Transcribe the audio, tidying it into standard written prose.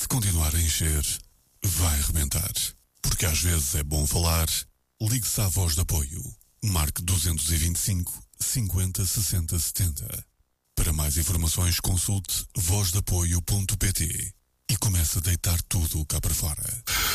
continuar a encher, vai arrebentar. Porque às vezes é bom falar. Ligue-se à Voz de Apoio. Marque 225 50 60 70. Para mais informações, consulte vozdeapoio.pt e comece a deitar tudo cá para fora.